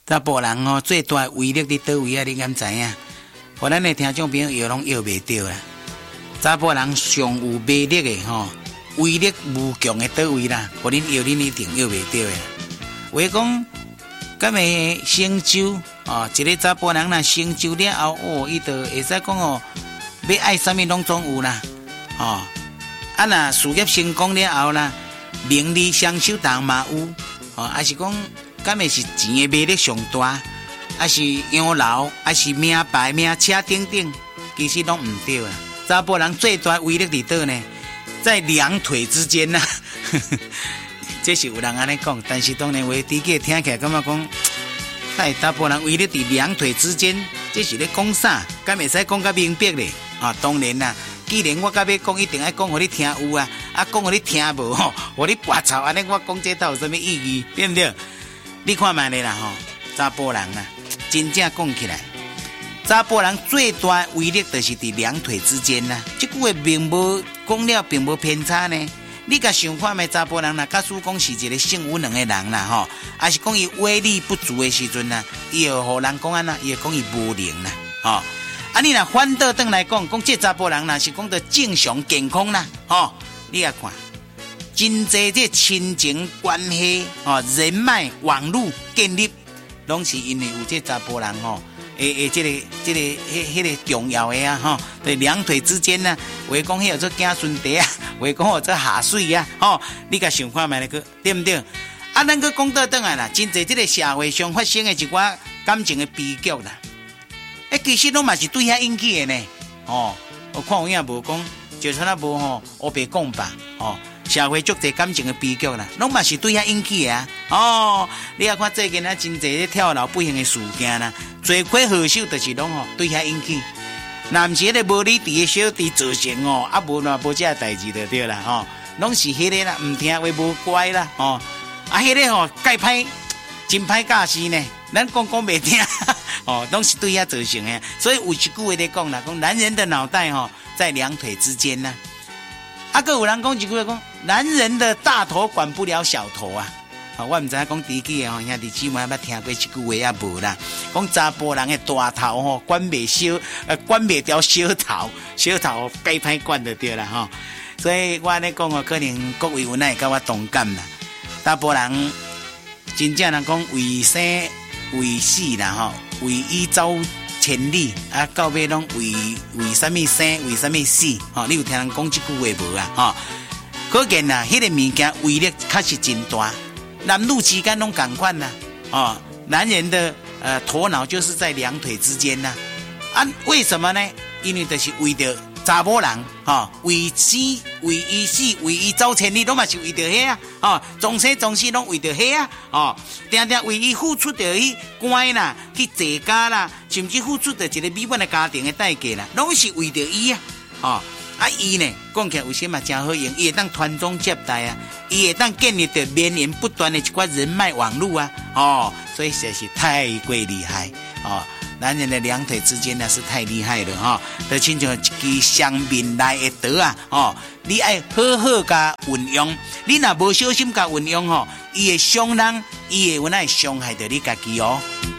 查甫人吼最大的威力伫倒位啊？你敢知影？互咱的听众朋友摇拢摇袂着啦。查甫人上有魅力的吼，威力无强的倒位啦，互恁摇恁一定摇袂着的。话讲，敢会成就哦，一个查甫人若成就了后，哦，伊就会使讲哦，要爱啥物拢总有啦，哦，啊若事业成功了后啦，名利双收当嘛有，哦，还是讲。敢会是钱的魅力上大，还是养老，还是名牌、名车等等，其实拢唔对啦。查甫人最大威力伫倒呢，在两腿之间呐。这是有人安尼讲，但是当然话底下听起来感觉讲，嗨，查甫人威力伫两腿之间，这是咧讲啥？敢会使讲较明白咧？啊，当然啦。既然我甲要讲，一定爱讲互你听有啊，啊讲互你听无吼，互你拔草安尼，我讲这倒有啥物意义？对不对？你看卖咧啦吼，查甫人啊，真正讲起来，查甫人最大威力就是伫两腿之间啦。这句话并无讲了，并无偏差呢。你甲想看卖查甫人啦，假使讲是一个性无能的人啦吼，还是讲伊威力不足的时阵啦，伊会互人讲安那，伊会讲伊无能啦，吼。啊，你若反倒转来讲，讲这查甫人啦是讲到正常健康啦，吼，你也看。真侪这亲情关系哦，人脉网络建立，拢是因为有这查甫人吼，这个重要的啊吼，对两腿之间呢，话讲迄个做子孙弟啊，话讲做下水啊，吼，你甲想看卖那个对不对？啊，咱个讲到转来啦，真侪这个社会上发生的一寡感情的悲剧啦，其实拢嘛是对遐引起的呢，哦，我看有影无讲，就算那无吼，黑白讲吧，哦。社会足侪感情的悲剧啦，拢嘛是对遐引起的啊！哦，你也看最近啊，真侪咧跳楼不幸的事件啦，罪魁祸首就是拢吼对遐引起。若毋是迄个无理智的小弟造成哦，啊无这代志就对啦吼，拢是迄个啦，毋听话无乖啦哦，啊迄个吼介歹，真歹教事呢，咱讲袂听哦，拢是对遐造成的。所以有一句话咧讲啦，讲男人的脑袋吼在两腿之间呐。啊，个有人讲一句话讲，男人的大头管不了小头啊！我唔知影讲第几个吼，兄弟姊妹捌听过这句话也无啦。讲查甫人的大头吼，管袂掉小头，小头该歹管就对啦吼。所以我咧讲哦，可能各位有哪会甲我同感啦。查甫人真正人讲为生为死啦吼，为伊走千里啊，到尾拢为什么生，为什么死？吼，你有听人讲这句话无啊？吼，可见啊，迄个物件威力确实真大，男女之间拢同款啦。哦，男人的头脑就是在两腿之间呐。啊，为什么呢？因为就是为着查某人，吼，为死为伊死，为伊走千里，拢嘛是为着迄啊，吼，终生终死拢为着迄啊，吼，定定为伊付出着去乖啦，去坐家啦，甚至付出着一个美满的家庭的代价啦，拢是为着伊啊，吼，啊伊呢，讲起来有些嘛真好用，伊会当传宗接代啊，伊会当建立着绵延不断的一寡人脉网络啊，哦，所以实在是太过厉害，哦。男人的两腿之间呢是太厉害了哈，就亲像一支双面来的刀啊，哦，你爱好好甲运用，你若无小心甲运用吼，伊会伤人，伊会伤害到你家己哦。